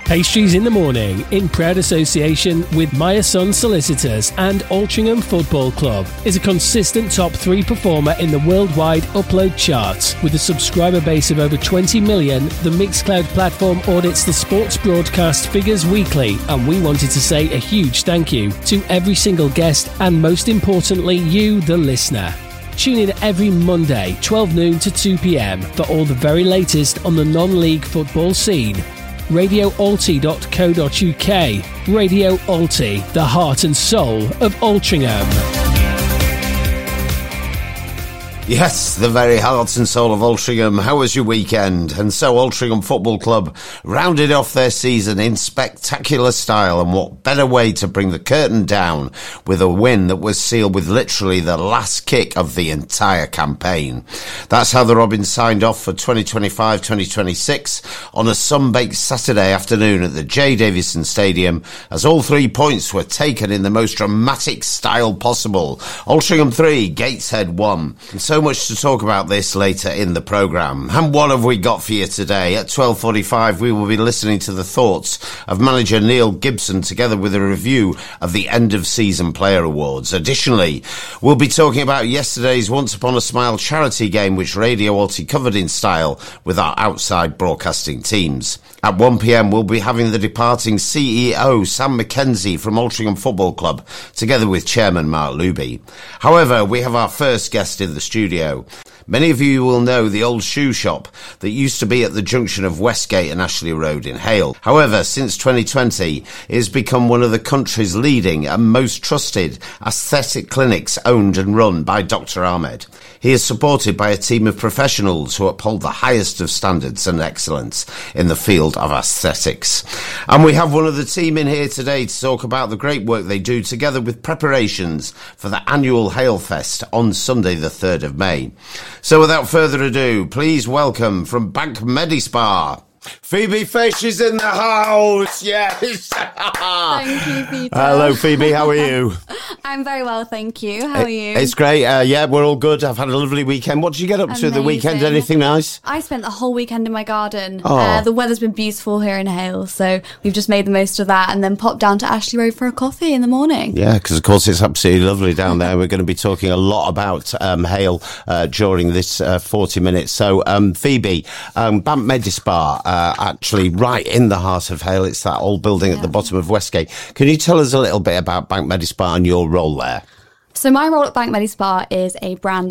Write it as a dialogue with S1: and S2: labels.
S1: Pastries in the Morning, in proud association with Meyer Son Solicitors and Altrincham Football Club, is a consistent top 3 performer in the worldwide upload charts. With a subscriber base of over 20 million, the Mixcloud platform audits the sports broadcast figures weekly, and we wanted to say a huge thank you to every single guest and, most importantly, you, the listener. Tune in every Monday, 12 noon to 2 p.m, for all the very latest on the non-league football scene. RadioAlti.co.uk. Radio Alti, the heart and soul of Altrincham.
S2: Yes, the very heart and soul of Altrincham. How was your weekend? And so Altrincham Football Club rounded off their season in spectacular style, and what better way to bring the curtain down with a win that was sealed with literally the last kick of the entire campaign. That's how the Robins signed off for 2025-2026 on a sun-baked Saturday afternoon at the J. Davison Stadium, as all 3 points were taken in the most dramatic style possible. Altrincham 3, Gateshead 1. And so much to talk about this later in the programme. And what have we got for you today? At 12:45 we will be listening to the thoughts of manager Neil Gibson, together with a review of the end of season player awards. Additionally, we'll be talking about yesterday's Once Upon a Smile charity game, which Radio Alti covered in style with our outside broadcasting teams. At 1 p.m, we'll be having the departing CEO Sam McKenzie from Altrincham Football Club, together with Chairman Mark Luby. However, we have our first guest in the studio. Many of you will know the old shoe shop that used to be at the junction of Westgate and Ashley Road in Hale. However, since 2020, it has become one of the country's leading and most trusted aesthetic clinics, owned and run by Dr. Ahmed. He is supported by a team of professionals who uphold the highest of standards and excellence in the field of aesthetics. And we have one of the team in here today to talk about the great work they do, together with preparations for the annual Hale Fest on Sunday the 3rd of May. So without further ado, please welcome from Bank Medispa, Phoebe Fish is in the house. Yes.
S3: Thank you, Peter.
S2: Hello, Phoebe. How are you?
S3: I'm very well, thank you. How are you?
S2: It's great. Yeah, we're all good. I've had a lovely weekend. What did you get up to the weekend? Anything nice?
S3: I spent the whole weekend in my garden.
S2: Oh.
S3: The weather's been beautiful here in Hale, so we've just made the most of that and then popped down to Ashley Road for a coffee in the morning.
S2: Yeah, because of course it's absolutely lovely down there. We're going to be talking a lot about Hale during this 40 minutes. So, Phoebe, Bank Medispa, actually right in the heart of Hale. It's that old building at the bottom of Westgate. Can you tell us a little bit about Bank Medispa and your role there?
S3: So my role at Bank Medispa is a brand